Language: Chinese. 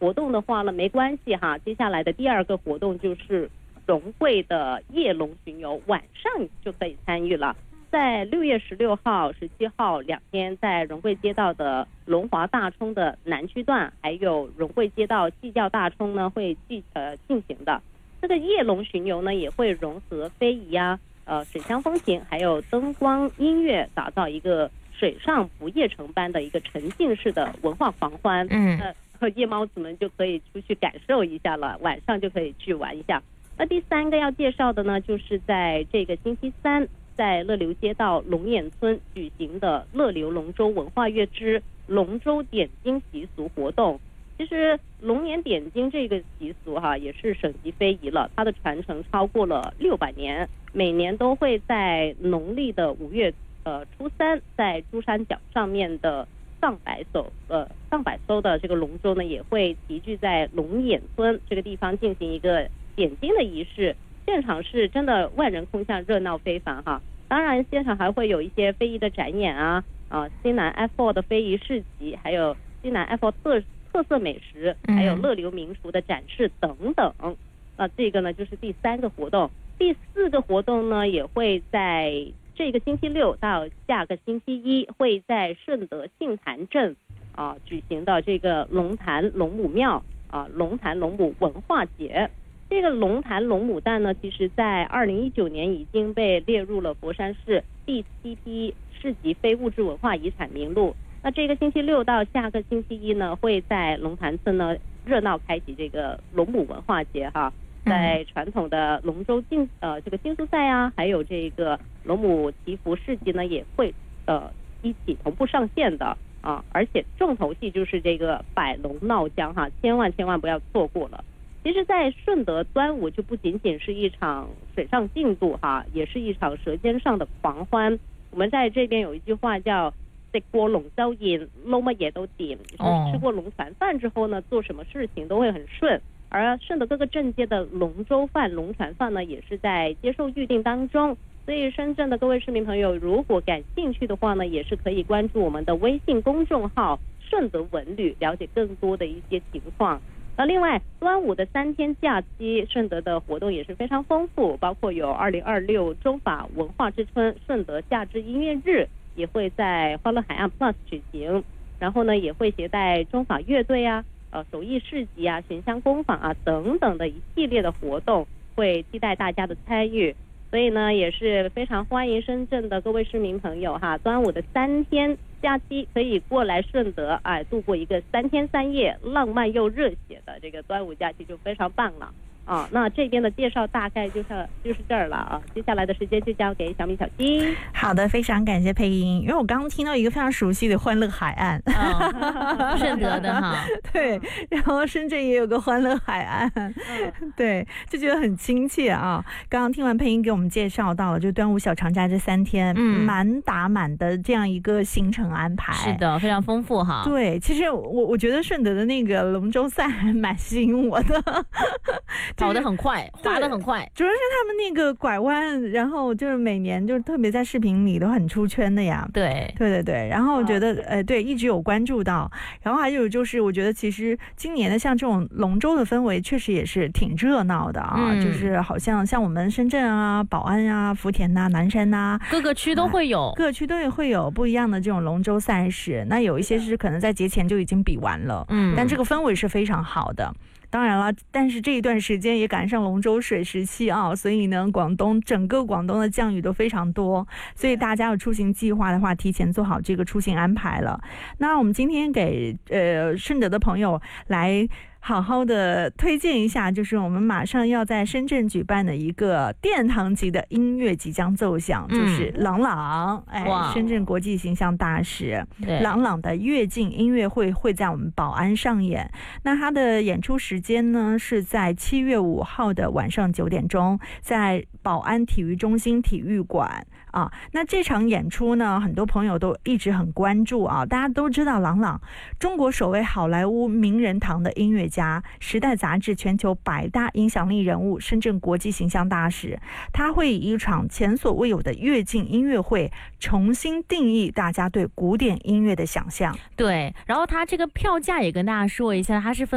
活动的话呢，没关系哈，接下来的第二个活动就是融汇的夜龙巡游，晚上就可以参与了。在6月16号、17号2天，在融汇街道的龙华大冲的南区段，还有融汇街道祭教大冲呢，会进行的。这个夜龙巡游呢，也会融合非遗啊、水乡风情，还有灯光音乐，打造一个水上不夜城般的一个沉浸式的文化狂欢。夜猫子们就可以出去感受一下了，晚上就可以去玩一下。那第三个要介绍的呢，就是在这个星期三，在乐流街道龙眼村举行的乐流龙舟文化月之龙舟点睛习俗活动。其实龙眼点睛这个习俗哈，也是省级非遗了，它的传承超过了600年，每年都会在农历的5月初3，在珠三角上面的上百艘的这个龙舟呢，也会集聚在龙眼村这个地方进行一个点睛的仪式。现场是真的万人空巷，热闹非凡哈。当然现场还会有一些非遗的展演啊，西南 F4 的非遗市集，还有西南 F4 特色美食，还有乐流民俗的展示等等。这个呢就是第3个活动。第4个活动呢，也会在这个星期6到下个星期1，会在顺德杏坛镇举行的这个龙潭龙母庙龙潭龙母文化节。这个龙潭龙母诞呢，其实在2019年已经被列入了佛山市第7批市级非物质文化遗产名录。那这个星期6到下个星期1呢，会在龙潭村呢热闹开启这个龙母文化节哈。在传统的龙舟这个竞速赛啊，还有这个龙母祈福市集呢，也会一起同步上线的而且重头戏就是这个百龙闹江哈，千万不要错过了。其实在顺德端午就不仅仅是一场水上竞渡哈，也是一场舌尖上的狂欢。我们在这边有一句话叫吃过龙舟宴，捞乜嘢都掂，就是吃过龙船饭之后呢，做什么事情都会很顺。而顺德各个镇街的龙舟饭、龙船饭呢，也是在接受预定当中。所以深圳的各位市民朋友，如果感兴趣的话呢，也是可以关注我们的微信公众号顺德文旅，了解更多的一些情况。另外端午的3天假期，顺德的活动也是非常丰富，包括有2026中法文化之春顺德夏至音乐日，也会在欢乐海岸 Plus 举行。然后呢，也会携带中法乐队啊、手艺市集啊、寻香工坊啊等等的一系列的活动，会期待大家的参与。所以呢，也是非常欢迎深圳的各位市民朋友哈，端午的3天假期可以过来顺德度过一个3天3夜浪漫又热血的这个端午假期，就非常棒了。那这边的介绍大概就是这儿了接下来的时间就交给小米小金。 好的，非常感谢配音，因为我刚刚听到一个非常熟悉的欢乐海岸， 顺德的哈， 对，然后深圳也有个欢乐海岸，对，就觉得很亲切啊。刚刚听完配音给我们介绍到了，就端午小长假这3天，满打满的这样一个行程安排， 是的，非常丰富哈。 对，其实我觉得顺德的那个龙舟赛还蛮吸引我的。 跑得很快，滑得很快， 主要是他们那个拐弯，然后就是每年就是特别在视频里都很出圈的呀。 对， 然后我觉得对，一直有关注到。然后还有就是我觉得其实今年的像这种龙舟的氛围确实也是挺热闹的就是好像我们深圳啊、宝安啊、福田啊、南山啊， 各个区都会有， 各区都会有不一样的这种龙舟赛事。那有一些是可能在节前就已经比完了，但这个氛围是非常好的。当然了，但是这一段时间也赶上龙舟水时期所以呢，整个广东的降雨都非常多，所以大家有出行计划的话，提前做好这个出行安排了。那我们今天给顺德的朋友来好好的推荐一下，就是我们马上要在深圳举办的一个殿堂级的音乐即将奏响，就是郎朗，深圳国际形象大使郎朗的跃进音乐会会在我们宝安上演。那他的演出时间呢是在7月5号的晚上9点钟，在宝安体育中心体育馆那这场演出呢，很多朋友都一直很关注大家都知道郎朗，中国首位好莱坞名人堂的音乐家，时代杂志全球100大影响力人物，深圳国际形象大使。他会以一场前所未有的跃进音乐会重新定义大家对古典音乐的想象。 对，然后他这个票价也跟大家说一下，他是分